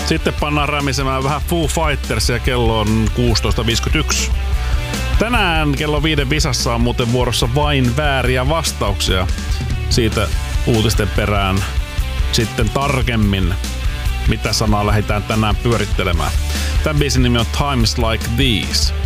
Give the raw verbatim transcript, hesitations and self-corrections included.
Sitten pannaan rämisemään vähän Foo Fightersia, kello on kuusitoista viisikymmentäyksi. Tänään kello viiden visassa on muuten vuorossa vain vääriä vastauksia. Siitä uutisten perään sitten tarkemmin, mitä sanaa lähdetään tänään pyörittelemään. Tämän biisin nimi on Times Like These.